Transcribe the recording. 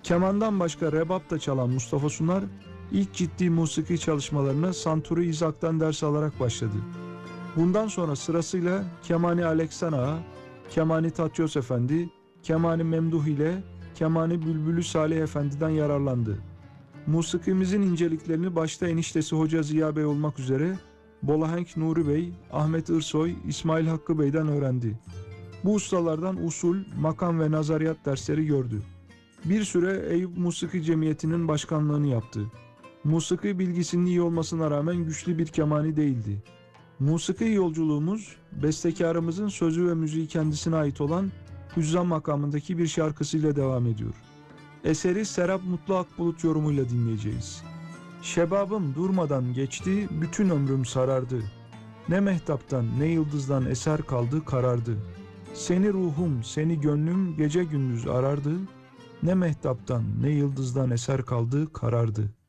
Kemandan başka rebap da çalan Mustafa Sunar, ilk ciddi musiki çalışmalarına Santuri İzak'tan ders alarak başladı. Bundan sonra sırasıyla Kemani Aleksan Ağa, Kemani Tatyos Efendi, Kemani Memduh ile Kemani Bülbülü Salih Efendi'den yararlandı. Musikimizin inceliklerini başta eniştesi Hoca Ziya Bey olmak üzere Bolahenk Nuri Bey, Ahmet Irsoy, İsmail Hakkı Bey'den öğrendi. Bu ustalardan usul, makam ve nazariyat dersleri gördü. Bir süre Eyüp Musiki Cemiyeti'nin başkanlığını yaptı. Musiki bilgisinin iyi olmasına rağmen güçlü bir kemani değildi. Musiki yolculuğumuz, bestekarımızın sözü ve müziği kendisine ait olan Hüzzam makamındaki bir şarkısıyla devam ediyor. Eseri Serap Mutlu Akbulut yorumuyla dinleyeceğiz. Şebabım durmadan geçti, bütün ömrüm sarardı. Ne mehtaptan ne yıldızdan eser kaldı karardı. Seni ruhum, seni gönlüm gece gündüz arardı. Ne mehtaptan ne yıldızdan eser kaldı karardı.